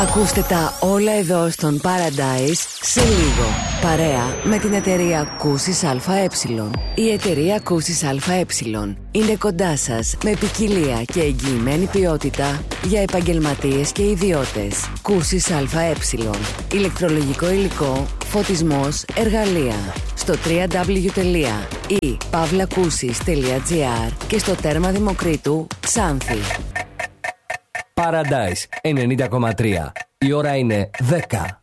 Ακούστε τα όλα εδώ στον Paradise σε λίγο. Παρέα με την εταιρεία Κούσης ΑΕ. Η εταιρεία Κούσης ΑΕ είναι κοντά σας με ποικιλία και εγγυημένη ποιότητα για επαγγελματίες και ιδιώτες. Κούσης ΑΕ. Ηλεκτρολογικό υλικό, φωτισμός, εργαλεία. Στο www.pavlakusis.gr και στο τέρμα Δημοκρίτου Ξάνθη. Paradise 90,3. Η ώρα είναι 10.